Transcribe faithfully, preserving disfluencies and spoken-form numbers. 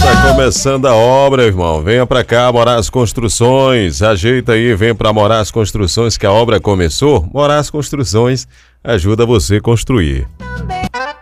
Tá começando a obra, irmão. Venha pra cá, Moraes Construções. Ajeita aí, vem pra Moraes Construções que a obra começou. Moraes Construções ajuda você a construir.